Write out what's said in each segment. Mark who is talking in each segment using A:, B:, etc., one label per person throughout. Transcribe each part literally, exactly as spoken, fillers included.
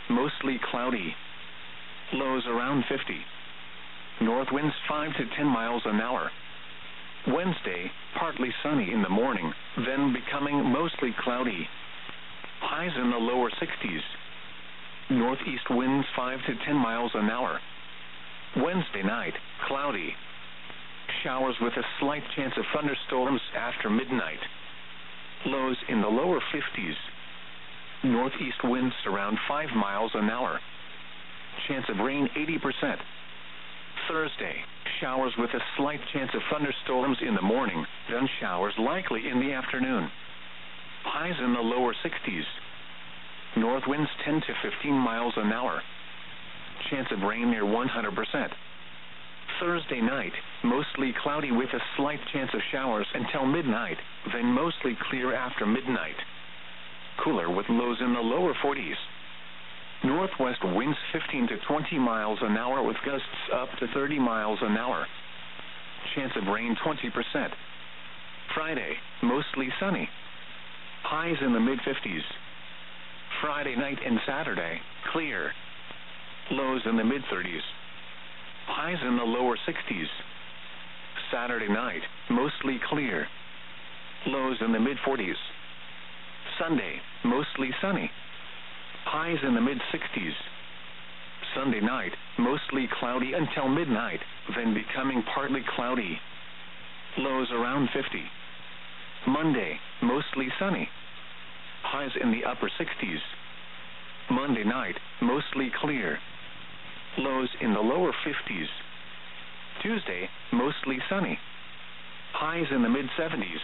A: mostly cloudy. Lows around fifty. North winds five to ten miles an hour. Wednesday, partly sunny in the morning, then becoming mostly cloudy. Highs in the lower sixties. Northeast winds five to ten miles an hour. Wednesday night, cloudy. Showers with a slight chance of thunderstorms after midnight. Lows in the lower fifties. Northeast winds around five miles an hour. Chance of rain eighty percent. Thursday, showers with a slight chance of thunderstorms in the morning, then showers likely in the afternoon. Highs in the lower sixties. North winds ten to fifteen miles an hour. Chance of rain near one hundred percent. Thursday night, mostly cloudy with a slight chance of showers until midnight, then mostly clear after midnight. Cooler with lows in the lower forties. Northwest winds fifteen to twenty miles an hour with gusts up to thirty miles an hour. Chance of rain twenty percent. Friday, mostly sunny. Highs in the mid fifties. Friday night and Saturday, clear. Lows in the mid thirties. Highs in the lower sixties. Saturday night, mostly clear. Lows in the mid forties. Sunday, mostly sunny. Highs in the mid sixties. Sunday night, mostly cloudy until midnight, then becoming partly cloudy. Lows around fifty. Monday, mostly sunny. Highs in the upper sixties. Monday night, mostly clear. Lows in the lower fifties. Tuesday, mostly sunny. Highs in the mid seventies.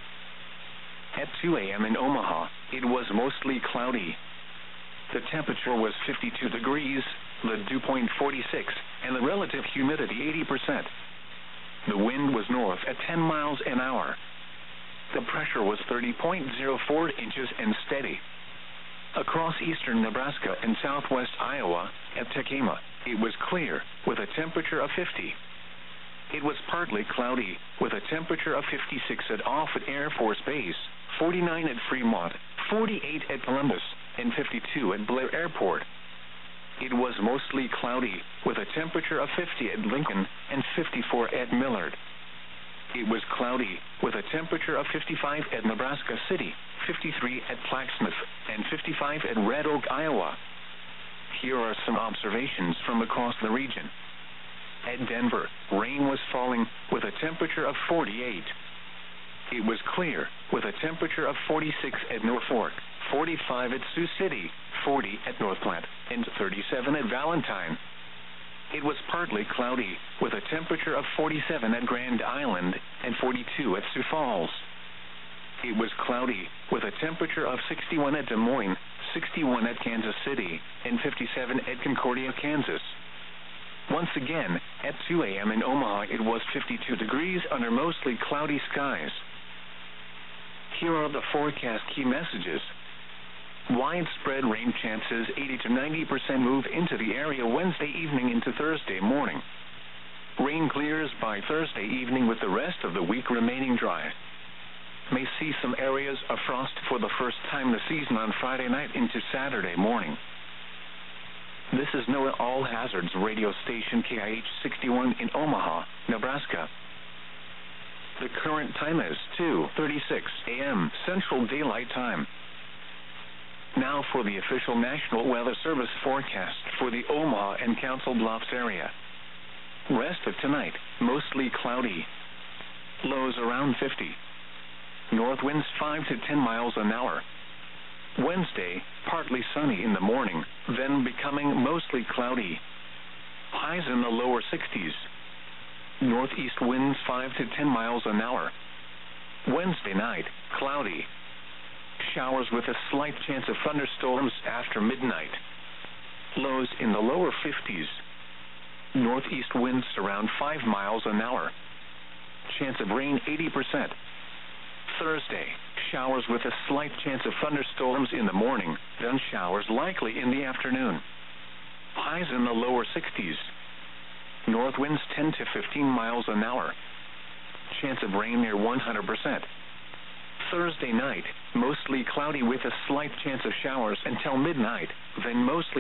A: At two a.m. in Omaha, it was mostly cloudy. The temperature was fifty-two degrees, the dew point forty-six, and the relative humidity eighty percent. The wind was north at ten miles an hour. The pressure was thirty point zero four inches and steady. Across eastern Nebraska and southwest Iowa, at Tekema, it was clear, with a temperature of fifty. It was partly cloudy, with a temperature of fifty-six at Offutt Air Force Base, forty-nine at Fremont, forty-eight at Columbus, and fifty-two at Blair Airport. It was mostly cloudy, with a temperature of fifty at Lincoln and fifty-four at Millard. It was cloudy, with a temperature of fifty-five at Nebraska City, fifty-three at Plaquemine, and fifty-five at Red Oak, Iowa. Here are some observations from across the region. At Denver, rain was falling, with a temperature of forty-eight. It was clear, with a temperature of forty-six at Norfolk, forty-five at Sioux City, forty at North Platte, and thirty-seven at Valentine. It was partly cloudy, with a temperature of forty-seven at Grand Island and forty-two at Sioux Falls. It was cloudy, with a temperature of sixty-one at Des Moines, sixty-one at Kansas City, and fifty-seven at Concordia, Kansas. Once again, at two a.m. in Omaha, it was fifty-two degrees under mostly cloudy skies. Here are the forecast key messages. Widespread rain chances eighty to ninety percent move into the area Wednesday evening into Thursday morning. Rain clears by Thursday evening with the rest of the week remaining dry. May see some areas of frost for the first time this season on Friday night into Saturday morning. This is NOAA All Hazards radio station K I H sixty-one in Omaha, Nebraska. The current time is two thirty-six a.m. Central Daylight Time. Now for the official National Weather Service forecast for the Omaha and Council Bluffs area. Rest of tonight, mostly cloudy. Lows around fifty. North winds five to ten miles an hour. Wednesday, partly sunny in the morning, then becoming mostly cloudy. Highs in the lower sixties. Northeast winds five to ten miles an hour. Wednesday night, cloudy. Showers with a slight chance of thunderstorms after midnight. Lows in the lower fifties. Northeast winds around five miles an hour. Chance of rain eighty percent. Thursday, showers with a slight chance of thunderstorms in the morning, then showers likely in the afternoon. Highs in the lower sixties. North winds ten to fifteen miles an hour. Chance of rain near one hundred percent. Thursday night, mostly cloudy with a slight chance of showers until midnight, then mostly